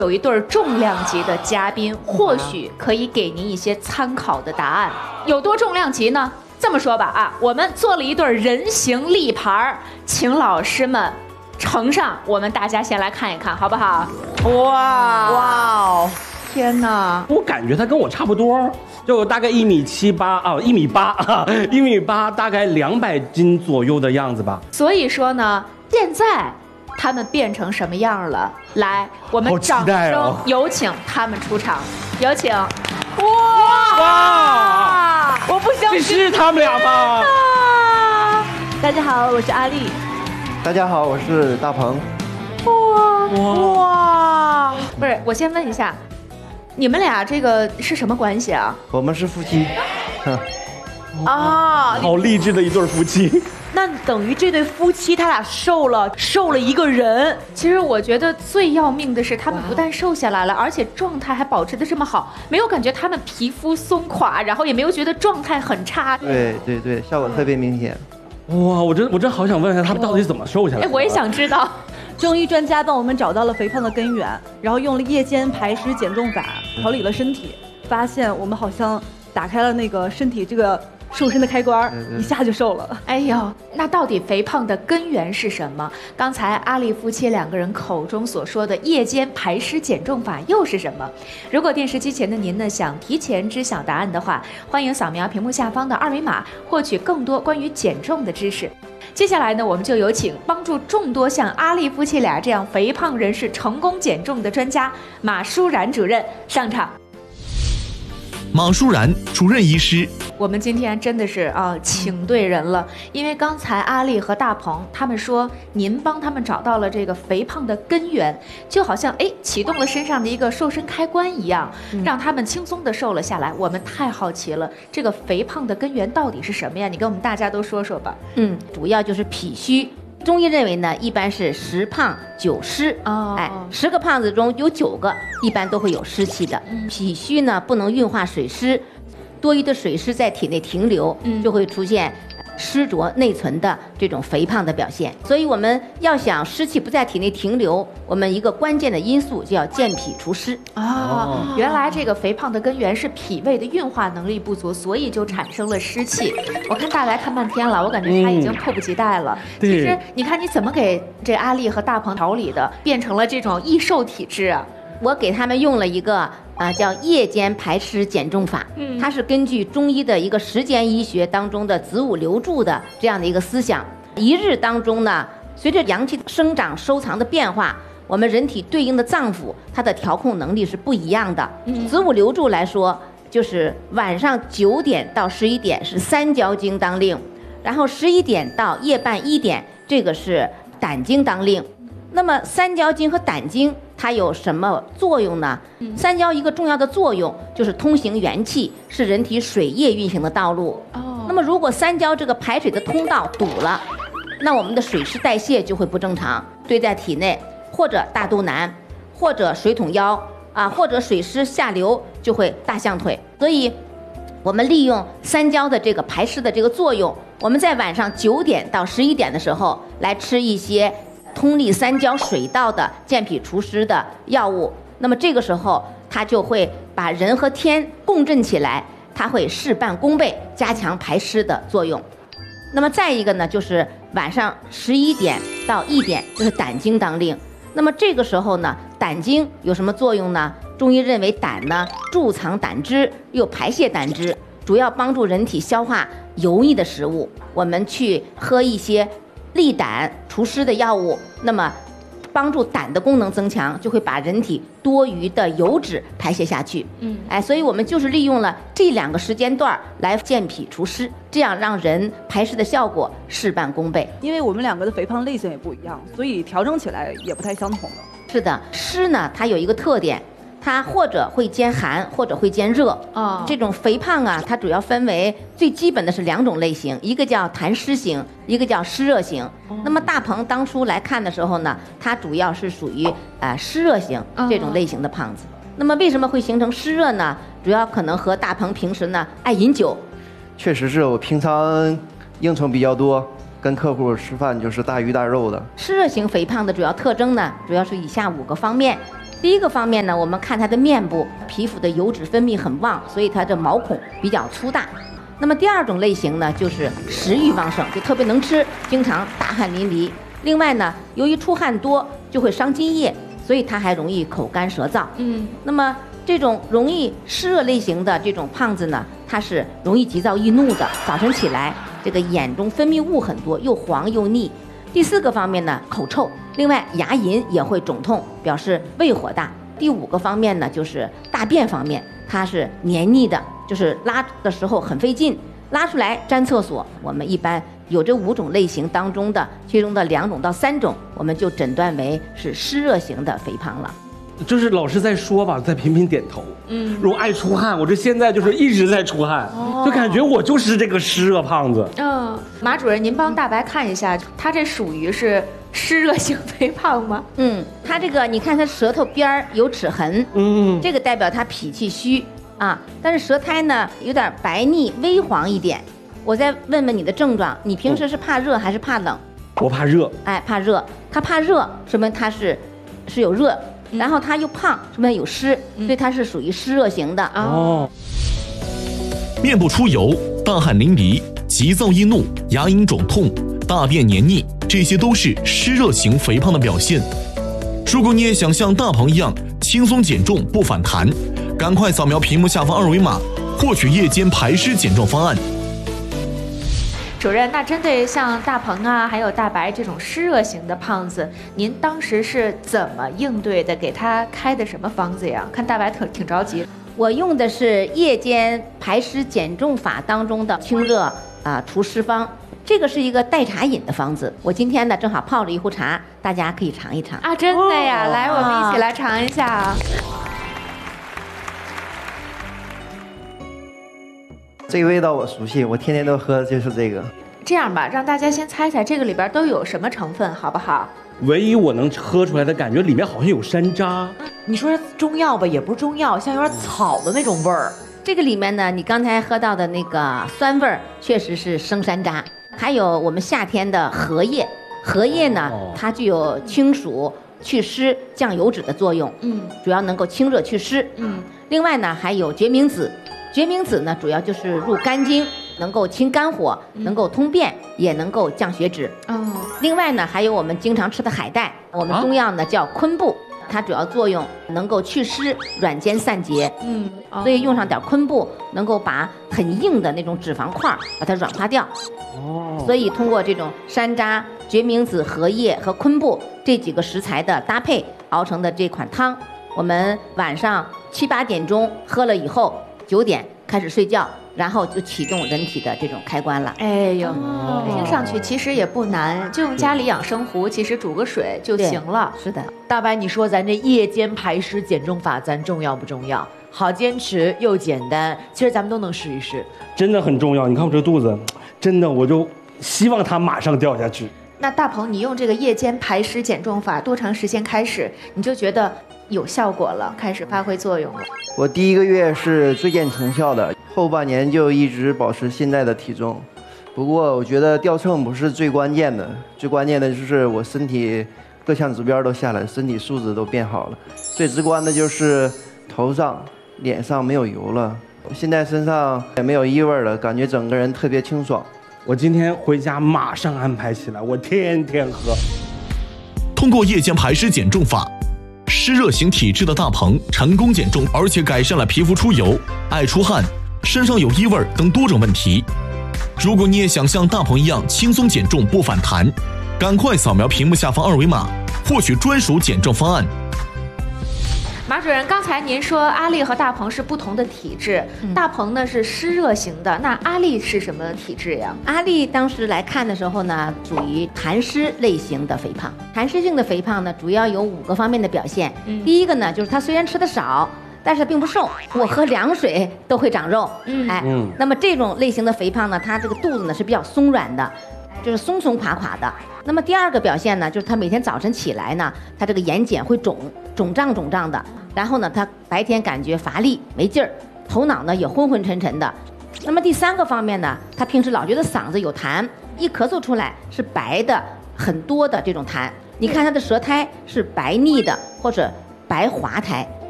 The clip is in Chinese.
有一对重量级的嘉宾，或许可以给您一些参考的答案。有多重量级呢？这么说吧啊，我们做了一对人形立牌，请老师们呈上，我们大家先来看一看，好不好？ 哇，天哪！ 我感觉他跟我差不多，就大概1.78米啊，1.8米，大概200斤左右的样子吧。 所以说呢，现在他们变成什么样了？来，我们掌声有请他们出场，有请。 哇！我不相信， 这是他们俩吗？ 大家好，我是阿丽。 大家好，我是大鹏。 哇！ 不是，我先问一下，你们俩这个是什么关系啊？ 我们是夫妻。 啊， 好励志的一对夫妻。 那等于这对夫妻他俩瘦了一个人。 其实我觉得最要命的是，他们不但瘦下来了，而且状态还保持得这么好，没有感觉他们皮肤松垮，然后也没有觉得状态很差。 对，效果特别明显。 哇，我真好想问一下他们到底怎么瘦下来的。 我也想知道。 中医专家帮我们找到了肥胖的根源，然后用了夜间排湿减重法调理了身体，发现我们好像打开了那个身体这个瘦身的开关，一下就瘦了。 哎呦，那到底肥胖的根源是什么？刚才阿丽夫妻两个人口中所说的夜间排湿减重法又是什么？如果电视机前的您呢想提前知晓答案的话，欢迎扫描屏幕下方的二维码，获取更多关于减重的知识。接下来呢，我们就有请帮助众多像阿丽夫妻俩这样肥胖人士成功减重的专家马舒然主任上场。 马舒然主任医师， 我们今天真的是请对人了，因为刚才阿丽和大鹏他们说您帮他们找到了这个肥胖的根源，就好像启动了身上的一个瘦身开关一样，让他们轻松的瘦了下来。我们太好奇了，这个肥胖的根源到底是什么呀？你跟我们大家都说说吧。 主要就是脾虚。中医认为呢，一般是10胖9湿，10个胖子中有9个一般都会有湿气的。脾虚呢不能运化水湿，多余的水湿在体内停留，就会出现湿浊内存的这种肥胖的表现。所以我们要想湿气不在体内停留，我们一个关键的因素就要健脾除湿。 原来这个肥胖的根源是脾胃的运化能力不足，所以就产生了湿气。我看大来看半天了，我感觉他已经迫不及待了。其实你看你怎么给这阿丽和大鹏调理的，变成了这种易瘦体质啊？ 我给他们用了一个叫夜间排湿减重法，它是根据中医的一个时间医学当中的子午流注的这样的一个思想。一日当中呢，随着阳气生长收藏的变化，我们人体对应的脏腑它的调控能力是不一样的。子午流注来说，就是晚上9点到11点是三焦经当令，然后11点到夜半1点这个是胆经当令。那么三焦经和胆经它有什么作用呢？三焦一个重要的作用就是通行元气，是人体水液运行的道路。那么如果三焦这个排水的通道堵了，那我们的水湿代谢就会不正常，堆在体内，或者大肚腩，或者水桶腰或者水湿下流就会大象腿。所以我们利用三焦的这个排湿的这个作用，我们在晚上9点到11点的时候来吃一些通利三焦水道的健脾除湿的药物，那么这个时候它就会把人和天共振起来，它会事半功倍，加强排湿的作用。那么再一个呢，就是晚上11点到1点就是胆经当令。那么这个时候呢，胆经有什么作用呢？中医认为胆呢贮藏胆汁，又排泄胆汁，主要帮助人体消化油腻的食物。我们去喝一些利胆除湿的药物，那么帮助胆的功能增强，就会把人体多余的油脂排泄下去。所以我们就是利用了这2个时间段来健脾除湿，这样让人排湿的效果事半功倍。 因为我们2个的肥胖类型也不一样，所以调整起来也不太相同了。 是的，湿呢它有一个特点，它或者会兼寒，或者会兼热。这种肥胖它主要分为最基本的是2种类型，一个叫痰湿型，一个叫湿热型。那么大鹏当初来看的时候呢，它主要是属于湿热型这种类型的胖子。那么为什么会形成湿热呢？主要可能和大鹏平时呢爱饮酒。 确实是我平常应酬比较多，跟客户吃饭就是大鱼大肉的。 湿热型肥胖的主要特征呢，主要是以下5个方面。 第一个方面呢，我们看它的面部皮肤的油脂分泌很旺，所以它的毛孔比较粗大。那么第二种类型呢，就是食欲旺盛，就特别能吃，经常大汗淋漓。另外呢，由于出汗多就会伤津液，所以它还容易口干舌燥。那么这种容易湿热类型的这种胖子呢，它是容易急躁易怒的，早晨起来这个眼中分泌物很多，又黄又腻。第四个方面呢，口臭，另外牙龈也会肿痛，表示胃火大。第五个方面呢，就是大便方面，它是黏腻的，就是拉的时候很费劲，拉出来粘厕所。我们一般有这5种类型当中的其中的2种到3种，我们就诊断为是湿热型的肥胖了。 就是老师在说吧，再频频点头。如果爱出汗，我这现在就是一直在出汗，就感觉我就是这个湿热胖子。 马主任，您帮大白看一下，他这属于是湿热型肥胖吗？ 他这个你看他舌头边儿有齿痕，这个代表他脾气虚啊。但是舌苔呢有点白腻微黄一点。我再问问你的症状，你平时是怕热还是怕冷？ 我怕热。 哎，怕热。他怕热，说明他是有热，然后他又胖，说明有湿，所以他是属于湿热型的。 面部出油、大汗淋漓、急躁易怒、牙龈肿痛、大便黏腻，这些都是湿热型肥胖的表现。如果你也想像大鹏一样轻松减重不反弹，赶快扫描屏幕下方2维码，获取夜间排湿减重方案。 主任，那针对像大鹏啊，还有大白这种湿热型的胖子，您当时是怎么应对的？给他开的什么方子呀？看大白挺着急。 我用的是夜间排湿减重法当中的清热除湿方，这个是一个代茶饮的方子。我今天呢正好泡着一壶茶，大家可以尝一尝啊！真的呀，来，我们一起来尝一下啊。 这个味道我熟悉，我天天都喝的就是这个。 这样吧，让大家先猜猜这个里边都有什么成分，好不好？ 唯一我能喝出来的感觉，里面好像有山楂。 你说中药吧，也不是中药，像有点草的那种味儿。 这个里面呢，你刚才喝到的那个酸味儿，确实是生山楂。还有我们夏天的荷叶，荷叶呢，它具有清暑、祛湿、降油脂的作用。主要能够清热祛湿。另外呢，还有决明子，决明子呢，主要就是入肝经，能够清肝火，能够通便，也能够降血脂。另外呢，还有我们经常吃的海带，我们中药呢叫昆布，它主要作用能够祛湿、软坚散结。所以用上点昆布，能够把很硬的那种脂肪块把它软化掉。所以通过这种山楂、决明子、荷叶和昆布这几个食材的搭配熬成的这款汤，我们晚上7、8点钟喝了以后，9点开始睡觉，然后就启动人体的这种开关了。 哎呦，听上去其实也不难，就用家里养生壶，其实煮个水就行了。 是的， 大白，你说咱这夜间排湿减重法，咱重要不重要？好坚持又简单，其实咱们都能试一试。 真的很重要。你看我这肚子，真的我就希望它马上掉下去。 那大鹏，你用这个夜间排湿减重法多长时间开始你就觉得有效果了，开始发挥作用了？ 我第1个月是最见成效的，后半年就一直保持现在的体重。不过我觉得掉秤不是最关键的，最关键的就是我身体各项指标都下来，身体素质都变好了。最直观的就是头上、脸上没有油了，现在身上也没有异味了，感觉整个人特别清爽。 我今天回家马上安排起来，我天天喝。 通过夜间排湿减重法，湿热型体质的大鹏成功减重，而且改善了皮肤出油、爱出汗、身上有异味等多种问题。如果你也想像大鹏一样轻松减重不反弹，赶快扫描屏幕下方2维码，获取专属减重方案。 马主任，刚才您说阿丽和大鹏是不同的体质，大鹏呢是湿热型的，那阿丽是什么体质呀？ 阿丽当时来看的时候呢，属于痰湿类型的肥胖。痰湿性的肥胖呢，主要有5个方面的表现。第一个呢，就是她虽然吃的少，但是并不瘦，我喝凉水都会长肉。那么这种类型的肥胖呢，它这个肚子呢是比较松软的，就是松松垮垮的。那么第2个表现呢，就是他每天早晨起来呢，他这个眼睑会肿胀的，然后呢，他白天感觉乏力没劲儿，头脑呢也昏昏沉沉的。那么第3个方面呢，他平时老觉得嗓子有痰，一咳嗽出来是白的很多的这种痰。你看他的舌苔是白腻的或者白滑胎，